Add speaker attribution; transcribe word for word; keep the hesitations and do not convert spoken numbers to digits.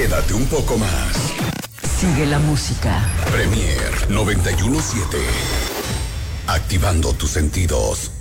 Speaker 1: Quédate un poco más.
Speaker 2: Sigue la música.
Speaker 1: Premier noventa y uno punto siete. Activando tus sentidos.